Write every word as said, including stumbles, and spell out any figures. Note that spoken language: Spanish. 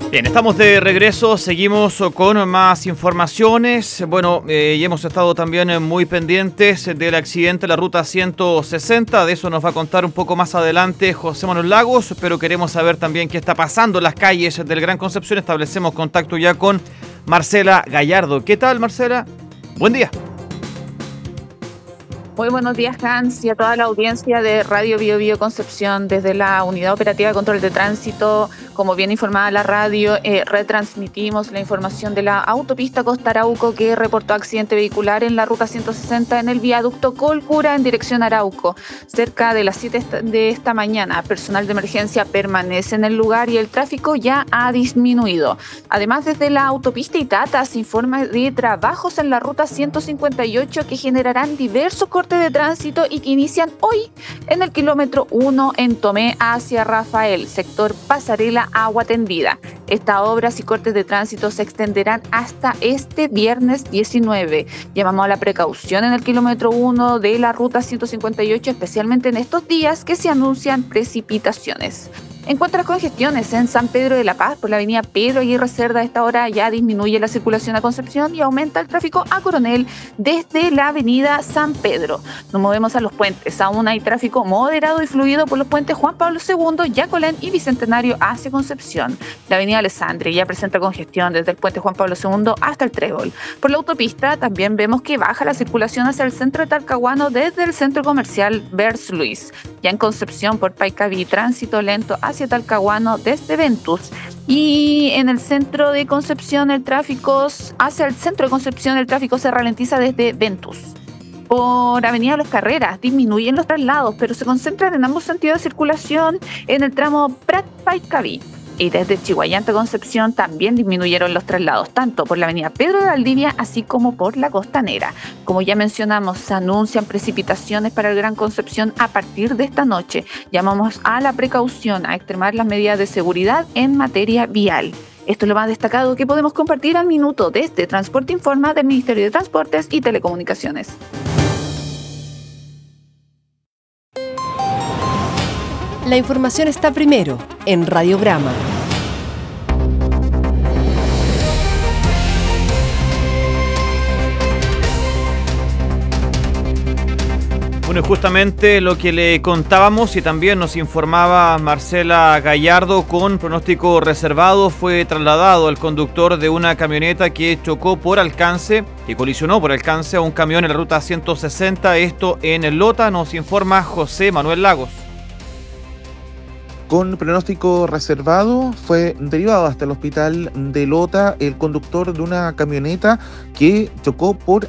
Bien, estamos de regreso, seguimos con más informaciones. Bueno, eh, y hemos estado también muy pendientes del accidente de la ruta ciento sesenta. De eso nos va a contar un poco más adelante José Manuel Lagos, pero queremos saber también qué está pasando en las calles del Gran Concepción. Establecemos contacto ya con Marcela Gallardo. ¿Qué tal, Marcela? Buen día. Muy buenos días, Hans, y a toda la audiencia de Radio Bio Bio Concepción. Desde la Unidad Operativa de Control de Tránsito, como bien informada la radio, eh, retransmitimos la información de la autopista Costa Arauco, que reportó accidente vehicular en la ruta ciento sesenta en el viaducto Colcura en dirección Arauco. Cerca de las siete de esta mañana, personal de emergencia permanece en el lugar y el tráfico ya ha disminuido. Además, desde la autopista Itata se informa de trabajos en la ruta ciento cincuenta y ocho que generarán diversos cortes de tránsito y que inician hoy en el kilómetro uno en Tomé hacia Rafael, sector Pasarela Agua Tendida. Estas obras y cortes de tránsito se extenderán hasta este viernes diecinueve. Llamamos a la precaución en el kilómetro uno de la ruta ciento cincuenta y ocho, especialmente en estos días que se anuncian precipitaciones. En cuanto a las congestiones en San Pedro de la Paz, por la avenida Pedro Aguirre Cerda, a esta hora ya disminuye la circulación a Concepción y aumenta el tráfico a Coronel desde la avenida San Pedro. Nos movemos a los puentes. Aún hay tráfico moderado y fluido por los puentes Juan Pablo segundo, Yacolén y Bicentenario hacia Concepción. La avenida Alessandri ya presenta congestión desde el puente Juan Pablo segundo hasta el Trébol. Por la autopista también vemos que baja la circulación hacia el centro de Talcahuano desde el centro comercial Vers Luis. Ya en Concepción por Paicaví, tránsito lento hacia Talcahuano desde Ventus. Y en el centro de Concepción el tráfico, hacia el centro de Concepción el tráfico se ralentiza desde Ventus. Por Avenida Los Carreras disminuyen los traslados, pero se concentran en ambos sentidos de circulación en el tramo Prat-Paicaví. Y desde Chihuayante Concepción también disminuyeron los traslados, tanto por la avenida Pedro de Valdivia, así como por la Costanera. Como ya mencionamos, se anuncian precipitaciones para el Gran Concepción a partir de esta noche. Llamamos a la precaución, a extremar las medidas de seguridad en materia vial. Esto es lo más destacado que podemos compartir al minuto desde Transporte Informa del Ministerio de Transportes y Telecomunicaciones. La información está primero en Radiograma. Bueno, justamente lo que le contábamos y también nos informaba Marcela Gallardo, con pronóstico reservado fue trasladado el conductor de una camioneta que chocó por alcance, que colisionó por alcance a un camión en la ruta ciento sesenta, esto en el Lota, nos informa José Manuel Lagos. Con pronóstico reservado fue derivado hasta el hospital de Lota el conductor de una camioneta que chocó por